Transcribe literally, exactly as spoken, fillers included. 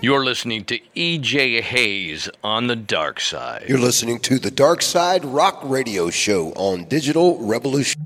You're listening to E J Hayes on the Dark Side. You're listening to the Dark Side Rock Radio Show on Digital Revolution.